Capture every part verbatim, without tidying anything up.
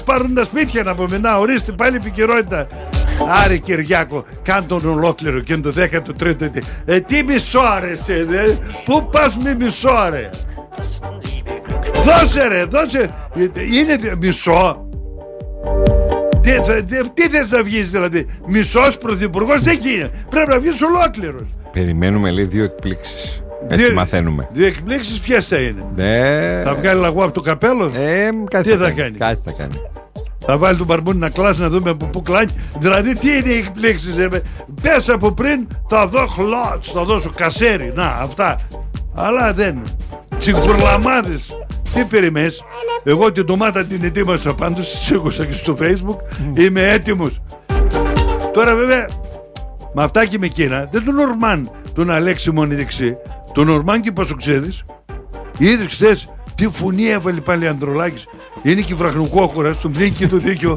πάρουν τα σπίτια να πούμε. Να, ορίστε πάλι επικαιρότητα. Άρη Κυριάκο, κάν τον ολόκληρο και το δέκατο τρίτο. Ε, τι μισόρεσαι, ε, πού πας με μισόρε. Δώσε ρε, δώσε. Είναι μισό. Τι, τι, τι θες να βγεις δηλαδή? Μισός πρωθυπουργός δεν γίνεται. Πρέπει να βγεις ολόκληρος. Περιμένουμε λέει δύο εκπλήξεις. Έτσι δύο, μαθαίνουμε. Δύο εκπλήξεις ποιες θα είναι? Ναι. Θα βγάλει λαγό από το καπέλο. Ε, κάτι τι θα, θα κάνει, κάνει? Κάτι θα κάνει. Θα βάλει τον μπαρμπούνι να κλάσει να δούμε από πού κλάνει. Δηλαδή τι είναι οι εκπλήξεις? Ε, πες από πριν θα δω χλότς, θα δώσω κασέρι. Να αυτά. Αλλά δεν. Τσιγκουρλαμάδες. Τι περιμένεις? Εγώ την ντομάτα την ετοίμασα πάντως. Τη σήκωσα και στο Facebook. mm. Είμαι έτοιμος. Τώρα βέβαια με αυτά και με εκείνα δεν τον Ορμάν τον Αλέξη μόνη δεξί. Τον Ορμάν και Πασοξέδης. Είδες χθες τι φωνή έβαλε πάλι Ανδρολάκης. Είναι και βραχνοκόκορα στον δίκιο και το δίκιο.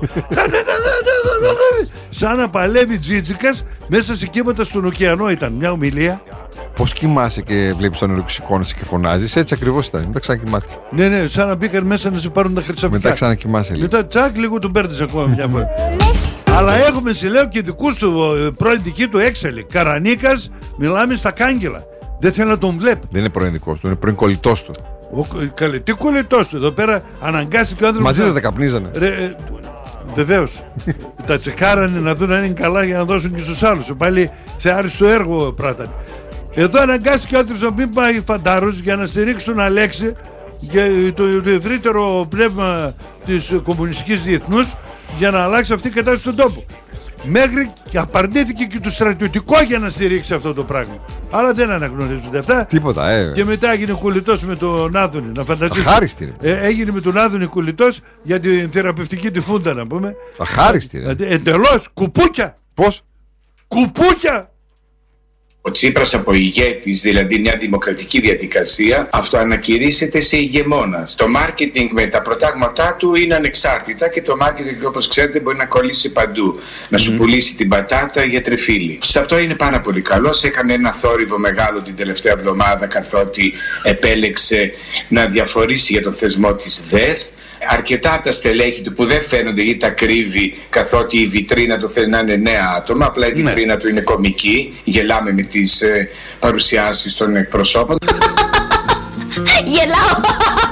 Σαν να παλεύει Τζίτζικας μέσα σε κύματα στον ωκεανό. Ήταν μια ομιλία. Πώς κοιμάσαι και βλέπεις τον νερό, σηκώνεσαι και φωνάζεις? Έτσι ακριβώς ήταν. Μετά ξανακοιμάται. Ναι, ναι, σαν να μπήκαν μέσα να σε πάρουν τα χρυσαφικά. Μετά ξανακοιμάσαι λίγο. Μετά τσακ, λίγο τον παίρνεις ακόμα μια φορά. Αλλά έχουμε συλλέω και δικούς του πρώην δική του έξαλλοι. Καρανίκας, μιλάμε στα κάγκελα. Δεν θέλει να τον βλέπει. Δεν είναι πρώην δικός του, είναι πρώην κολλητός του. Ο, καλέ, τι κολλητός του? Εδώ πέρα αναγκάστηκε ο άνθρωπος. Μαζί δεν τα καπνίζανε. Ε, βεβαίως. Τα τσεκάρανε να δουν αν είναι καλά για να δώσουν και στους άλλους. Πάλι θεάριστο έργο πράτανε. Εδώ αναγκάστηκε ο άνθρωπος να μην πάει φαντάρος για να στηρίξει τον Αλέξη και το, το ευρύτερο πνεύμα της κομμουνιστικής διεθνούς για να αλλάξει αυτή η κατάσταση στον τόπο. Μέχρι και απαρνήθηκε και το στρατιωτικό για να στηρίξει αυτό το πράγμα. Αλλά δεν αναγνωρίζονται αυτά. Τίποτα, ε. Και μετά έγινε κολλητός με τον Άδωνη. Να φανταστείς. Αχάριστη. Ε, έγινε με τον Άδωνη κολλητός για την θεραπευτική τη φούντα, να πούμε. Αχάριστη. Ε, εντελώς. Κουπούκια. Πώς? Κουπούκια. Ο Τσίπρας από ηγέτης, δηλαδή μια δημοκρατική διαδικασία, αυτοανακηρύσσεται σε ηγεμόνας. Το μάρκετινγκ με τα προτάγματά του είναι ανεξάρτητα και το μάρκετινγκ, όπως ξέρετε, μπορεί να κολλήσει παντού. Mm-hmm. Να σου πουλήσει την πατάτα για τρεφίλι. Σε αυτό είναι πάρα πολύ καλός. Έκανε ένα θόρυβο μεγάλο την τελευταία εβδομάδα, καθότι επέλεξε να διαφορήσει για το θεσμό της ΔΕΘ. Αρκετά τα στελέχη του που δεν φαίνονται γιατί τα κρύβει, καθότι η βιτρίνα του θέλει να είναι νέα άτομα. Απλά η βιτρίνα ναι. του είναι κωμική. Γελάμε με τις ε, παρουσιάσεις των εκπροσώπων. Γελάω.